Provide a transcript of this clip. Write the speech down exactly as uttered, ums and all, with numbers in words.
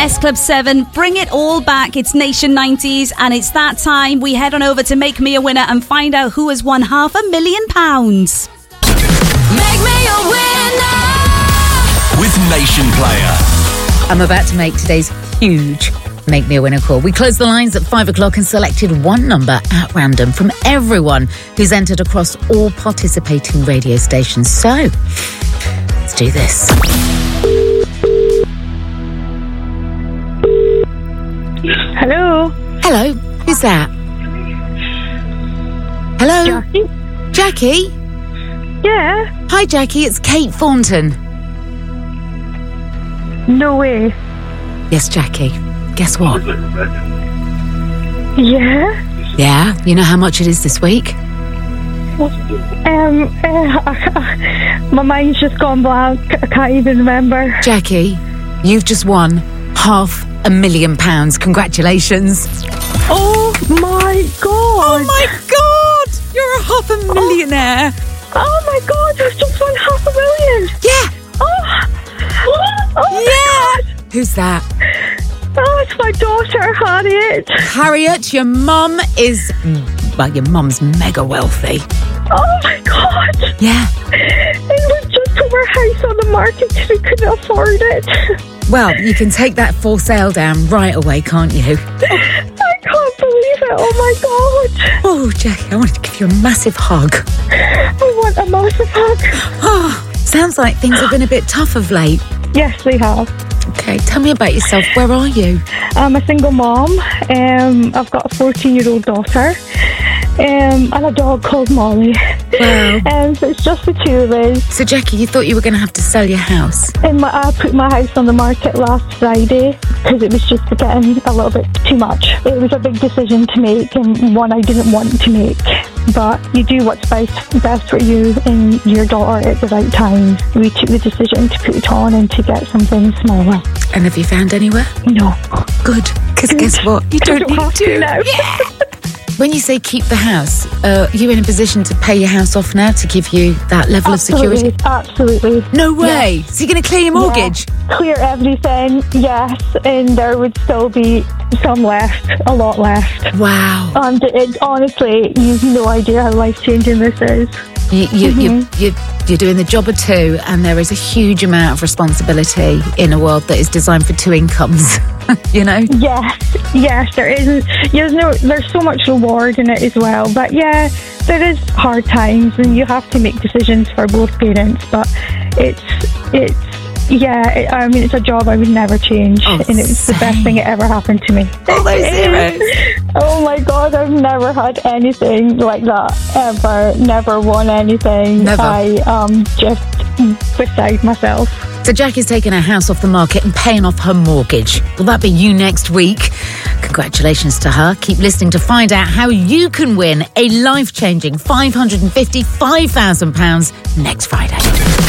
S Club seven, bring it all back. It's Nation nineties, and it's that time we head on over to Make Me a Winner and find out who has won half a million pounds. Make me a winner with Nation Player. I'm about to make today's huge Make Me a Winner call. We closed the lines at five o'clock and selected one number at random from everyone who's entered across all participating radio stations. So, let's do this. Hello. Hello, who's that? Hello? Jackie? Jackie? Yeah. Hi, Jackie, it's Kate Thornton. No way. Yes, Jackie. Guess what? Yeah. Yeah? You know how much it is this week? Um, uh, my mind's just gone blank. I can't even remember. Jackie, you've just won half a million pounds. Congratulations. Oh my god. Oh my god! You're a half a millionaire. Oh, oh my god, I've just won half a million. Yeah. Oh, oh my Yeah. god. Who's that? Oh, it's my daughter, Harriet. Harriet, your mum is... Well, your mum's mega wealthy. Oh my god. Yeah. And we just put our house on the market because we couldn't afford it. Well, you can take that for sale down right away, can't you? I can't believe it. Oh my god. Oh, Jackie, I wanted to give you a massive hug. I want a massive hug. Oh, sounds like things have been a bit tough of late. Yes, they have. Okay, tell me about yourself. Where are you? I'm a single mom. Um, I've got a fourteen-year-old daughter. Um, and a dog called Molly. Wow. Um, so it's just the two of us. So, Jackie, you thought you were going to have to sell your house? And my, I put my house on the market last Friday because it was just getting a little bit too much. It was a big decision to make and one I didn't want to make. But you do what's best, best for you and your daughter at the right time. We took the decision to put it on and to get something smaller. And have you found anywhere? No. Good, because guess what? You don't, don't need have to. to now. Yeah. When you say keep the house, uh, are you in a position to pay your house off now to give you that level Absolutely, of security? Absolutely. No way. Yeah. So you're going to clear your mortgage? Yeah. Clear everything, yes, and there would still be some left, a lot left. Wow. And it, honestly, you've no idea how life-changing this is. You, you, Mm-hmm. you, you, you're doing the job of two, and there is a huge amount of responsibility in a world that is designed for two incomes, you know? Yes, yes, there isn't. There's no, there's so much reward in it as well. But yeah, there is hard times, and you have to make decisions for both parents. But it's, it's. Yeah, it, I mean, it's a job I would never change, Oh, and it's the best thing that ever happened to me. All those zeros. Oh my God, I've never had anything like that, ever. Never won anything. Never. I um just beside myself. So Jackie's taking her house off the market and paying off her mortgage. Will that be you next week? Congratulations to her. Keep listening to find out how you can win a life-changing five hundred fifty-five thousand pounds next Friday.